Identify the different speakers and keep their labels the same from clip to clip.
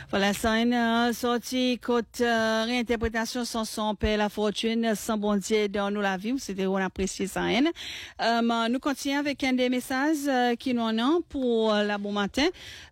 Speaker 1: Voilà, ça une sortie côté réinterprétation sans son père la fortune sans bon Dieu dans nous la vie. C'était on apprécie ça. Nous continuons avec un des messages qui nous en pour la bon matin.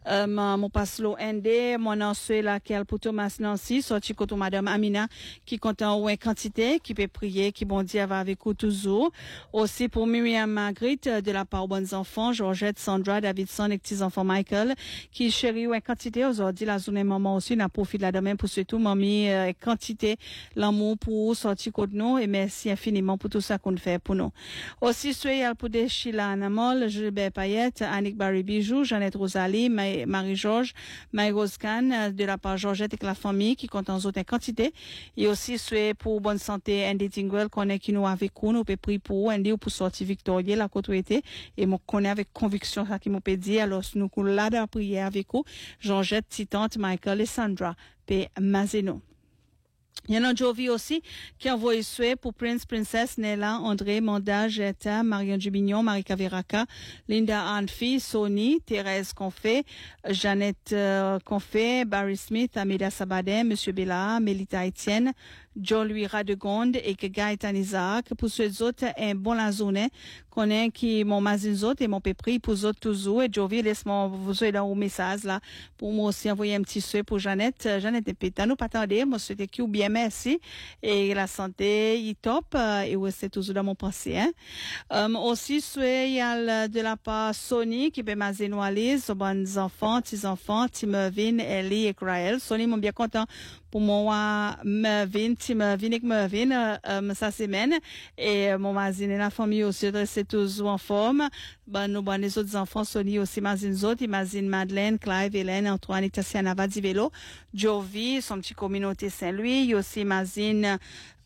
Speaker 1: Mon passe l'eau ND, mon nom c'est laquelle pour Thomas Nancy, sorti côté madame Amina qui compte en une quantité, qui peut prier, qui bon Dieu va avec vous toujours. Aussi pour Myriam Marguerite de la part bonnes enfants, Georgette, Sandra, Davidson et petits enfants Michael qui chérit une quantité aujourd'hui la journée maman aussi n'a profite la demain pour surtout mamie quantité l'amour pour sortir contre nous et merci infiniment pour tout ça qu'on fait pour nous. Aussi soyez pour des Sheila Anamol, Gilbert Payette, Annick Barry Bijou, Jeannette Rosalie, Marie-Georges, Marie-Rose Khan de la part Georgette et la famille qui compte en autres quantité et aussi soyez pour bonne santé Andy Tinguel qu'on est qui nous avec nous peut prier pour Andy ou pour sortir victorieux la côte ouest et moi connais avec conviction ça qui m'a dit alors nous là de prier avec vous Georgette, Titante, Michael et Sandra P. Mazeno. Il y en a Jovi aussi qui a envoyé souhait pour Prince, Princesse, Nella, André, Manda, Jetta, Marianne Jubignon, Marika Veraka, Linda Anfi, Sony, Thérèse Confé, Jeannette Confé, Barry Smith, Amida Sabadin, Monsieur Bella, Mélita Etienne, John Louis Radegonde et que Gaëtan Isaac. Pour ceux autres, un bon la zone, connaît qui mon mazin autres et mon pépri pour autres toujours. Et Jovi, laisse-moi vous souhaiter dans au message là. Pour moi aussi envoyer un petit souhait pour Jeannette. Jeannette et Pétain, nous pas tarder. Moi, c'était qui ou bien merci. Et la santé, il top. Et ouais, c'est toujours dans mon pensée, hein. Aussi, souhait, il y a de la part Sony qui peut mazin ou Alice, bons enfants, petits enfants, Tim Mervyn, Ellie et Krael. Sony, mon bien content pour moi, Mervyn, Tim Mervyn et Mervyn, sa semaine. Et mon mazine et la famille aussi, c'est toujours en forme. Nous, les autres enfants, Sony aussi, mazine autres, mazine Madeleine, Clive, Hélène, Antoine, Tatiana Vadivelo, Jovi, son petit communauté Saint-Louis, il y a aussi mazine,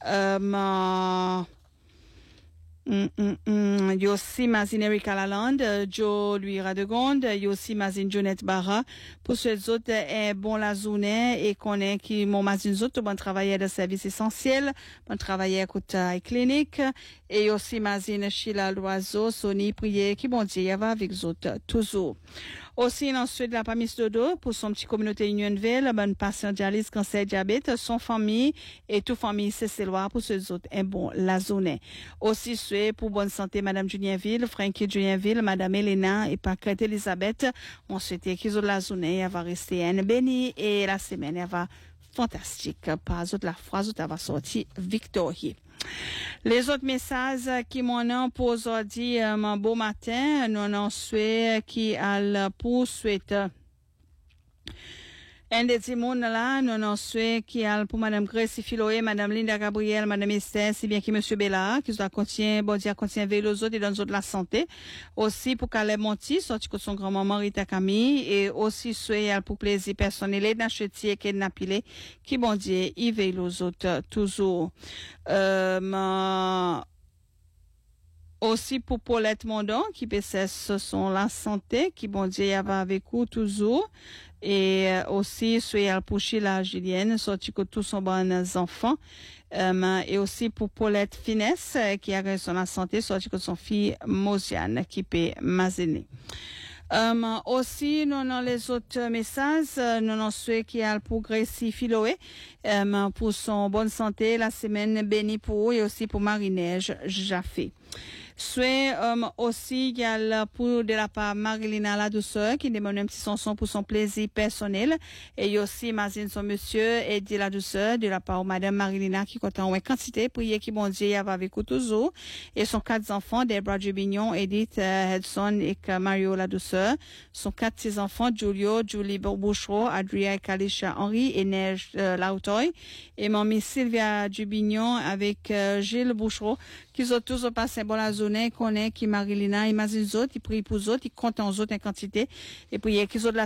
Speaker 1: il y a aussi Mazine Erika Lalande, Joe Louis Radegonde, il y a aussi Mazine Jonette Barra. Pour ceux autres, bon la journée et qu'on est qui, mon Mazine autres, bon travailler de service essentiel, bon travailler à côté clinique, et aussi Mazine Sheila Loiseau, Sony Prier, qui bon Dieu, va avec autres, toujours. Aussi, ensuite, la Pamis Dodo, pour son petit communauté Unionville, bonne patient dialyse, cancer, diabète, son famille, et toute famille, c'est lois pour ceux autres, un bon la journée. Aussi, pour bonne santé, Madame Julienville, Frankie Julienville, Madame Elena et Paquette Elisabeth. On souhaite qu'ils ont la journée, elle va rester une bénie et la semaine, elle va fantastique. Pas autre la phrase où elle va sortir victorieux. Les autres messages qui m'ont pour aujourd'hui, mon beau matin, nous en souhaitons qui a pour souhaite. Un des timons là, nous en souhaitons qui a pour Madame Gracie Filoé, Madame Linda Gabriel, Madame Esther, si bien que Monsieur Bella, qui doit continuer, bon Dieu, continuer avec les autres et dans les autres la santé. Aussi pour Caleb Monti, sorti que son grand-maman Rita Camille, et aussi souhaitons pour plaisir personnel et d'achetier qui est napilé, qui bon Dieu, il veille les autres toujours. Aussi pour Paulette Mondon, qui ce sont la santé, qui bon Dieu, y va avec vous toujours. Et aussi, soyez pour Sheila Julienne, sorti que tous sont bons enfants. Et aussi pour Paulette Finesse, qui a son la santé, sorti que son fille Mosiane, qui peut maziner. Aussi, nous avons les autres messages, nous avons ceux qui a pour Gracie Filoé, pour son bonne santé, la semaine bénie pour eux, et aussi pour Marie-Neige Jaffé. Soit aussi il y a pour de la part Marilina la douceur qui demande un petit chanson pour son plaisir personnel et il y a aussi Mazine son monsieur et dit la douceur de la part Madame Marilina qui compte en quantité prier qui bon Dieu va avec vous toujours et son quatre enfants Deborah Jubignon, Edith Hedson et Mario la douceur son quatre petits enfants Julio, Julie Bouchereau, Adria et Kalisha Henri et Neige Lautoy et mamie Sylvia Jubignon avec Gilles Bouchereau qui ont tous passé bon la zone qu'on est qui Marilina imagine autres, ils prient pour autres, ils comptent en autres en quantité et puis qu'ils ont de la